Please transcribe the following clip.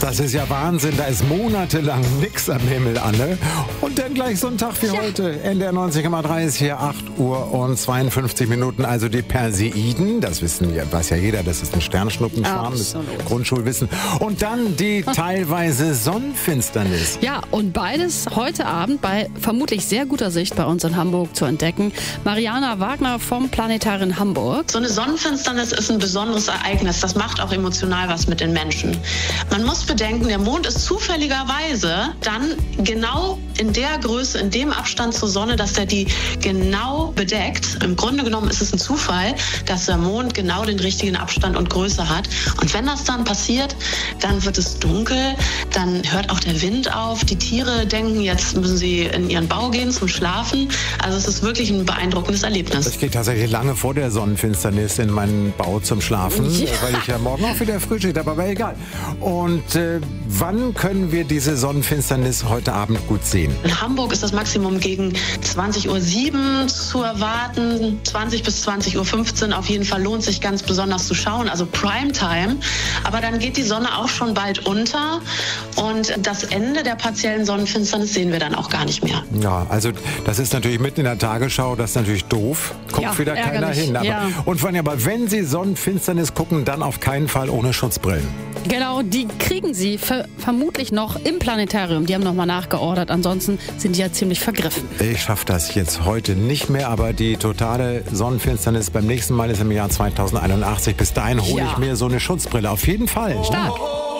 Das ist ja Wahnsinn, da ist monatelang nix am Himmel, Anne. Und dann gleich so ein Tag wie heute, NDR 90,3 ist hier 8 Uhr und 52 Minuten, also die Perseiden, das weiß ja jeder, das ist ein Sternschnuppenschwarm, das ist Grundschulwissen. Und dann die teilweise Sonnenfinsternis. Ja, und beides heute Abend bei vermutlich sehr guter Sicht bei uns in Hamburg zu entdecken. Mariana Wagner vom Planetarium Hamburg. So eine Sonnenfinsternis ist ein besonderes Ereignis, das macht auch emotional was mit den Menschen. Man muss bedenken, der Mond ist zufälligerweise dann genau in der Größe, in dem Abstand zur Sonne, dass er die genau bedeckt. Im Grunde genommen ist es ein Zufall, dass der Mond genau den richtigen Abstand und Größe hat. Und wenn das dann passiert, dann wird es dunkel, dann hört auch der Wind auf. Die Tiere denken, jetzt müssen sie in ihren Bau gehen zum Schlafen. Also es ist wirklich ein beeindruckendes Erlebnis. Ich gehe tatsächlich lange vor der Sonnenfinsternis in meinen Bau zum Schlafen, weil ich ja morgen auch wieder Frühschicht habe, aber egal. Und wann können wir diese Sonnenfinsternis heute Abend gut sehen? In Hamburg ist das Maximum gegen 20:07 Uhr zu erwarten, 20 bis 20:15 Uhr. Auf jeden Fall lohnt sich ganz besonders zu schauen, also Primetime. Aber dann geht die Sonne auch schon bald unter und das Ende der partiellen Sonnenfinsternis sehen wir dann auch gar nicht mehr. Ja, also das ist natürlich mitten in der Tagesschau, das ist natürlich doof. Guckt wieder keiner hin. Aber wenn Sie Sonnenfinsternis gucken, dann auf keinen Fall ohne Schutzbrillen. Genau, die kriegen Sie vermutlich noch im Planetarium. Die haben nochmal nachgeordert. Ansonsten sind die ja ziemlich vergriffen. Ich schaffe das jetzt heute nicht mehr, aber die totale Sonnenfinsternis beim nächsten Mal ist im Jahr 2081. Bis dahin hole ich mir so eine Schutzbrille. Auf jeden Fall. Stark.